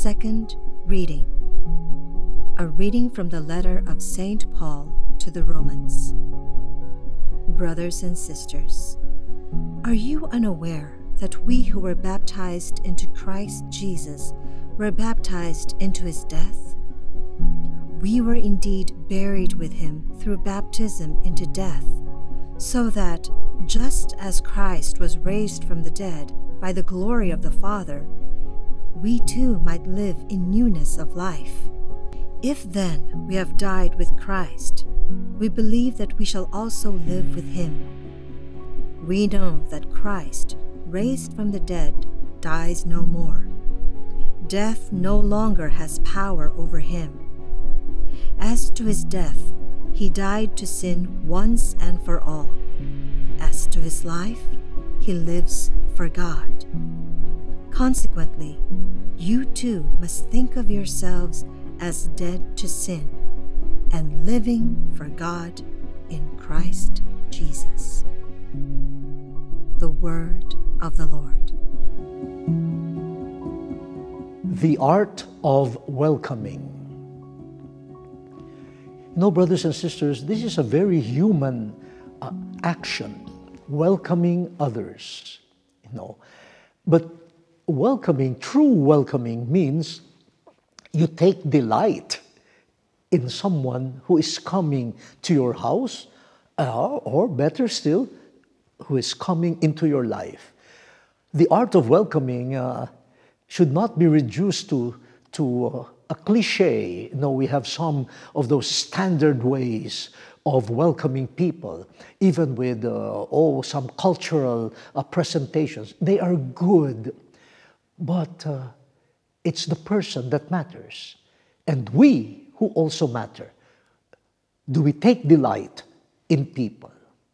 Second reading. A reading from the letter of St. Paul to the Romans. Brothers and sisters, are you unaware that we who were baptized into Christ Jesus were baptized into his death? We were indeed buried with him through baptism into death, so that, just as Christ was raised from the dead by the glory of the Father, we too might live in newness of life. If then we have died with Christ, we believe that we shall also live with him. We know that Christ, raised from the dead, dies no more. Death no longer has power over him. As to his death, he died to sin once and for all. As to his life, he lives for God. Consequently, you too must think of yourselves as dead to sin and living for God in Christ Jesus. The word of the Lord. The art of welcoming. Brothers and sisters, this is a very human action, welcoming others. But true welcoming means you take delight in someone who is coming to your house, or better still, who is coming into your life. The art of welcoming should not be reduced to a cliche. We have some of those standard ways of welcoming people, even with some cultural presentations. They are good, but it's the person that matters. And we who also matter. Do we take delight in people?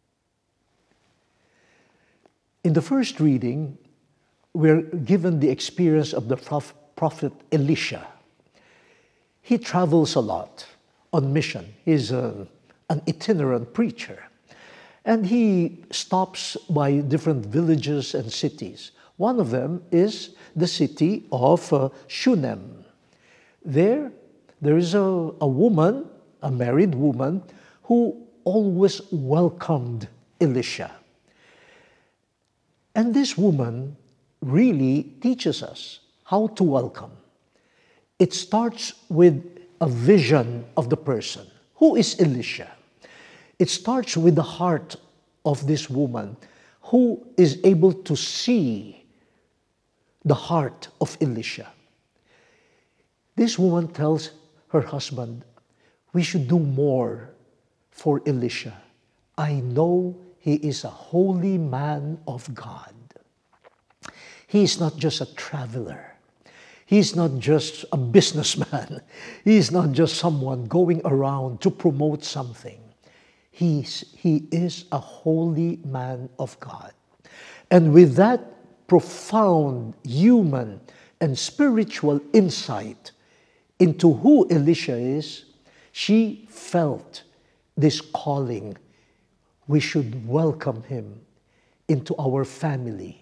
In the first reading, we're given the experience of the prophet Elisha. He travels a lot on mission. He's an itinerant preacher. And he stops by different villages and cities. One of them is the city of Shunem. There is a woman, a married woman, who always welcomed Elisha. And this woman really teaches us how to welcome. It starts with a vision of the person. Who is Elisha? It starts with the heart of this woman who is able to see the heart of Elisha. This woman tells her husband, we should do more for Elisha. I know he is a holy man of God. He is not just a traveler. He is not just a businessman. He is not just someone going around to promote something. He is a holy man of God. And with that profound human and spiritual insight into who Elisha is, she felt this calling. We should welcome him into our family.